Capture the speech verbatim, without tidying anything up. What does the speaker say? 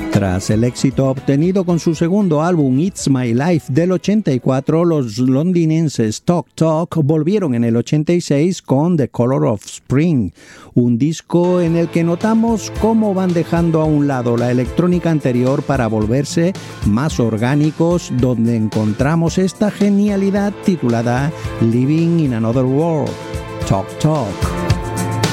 Tras el éxito obtenido con su segundo álbum It's My Life del ochenta y cuatro, los londinenses Talk Talk volvieron en el ochenta y seis con The Color of Spring, un disco en el que notamos cómo van dejando a un lado la electrónica anterior para volverse más orgánicos, donde encontramos esta genialidad titulada Living in Another World. Talk Talk.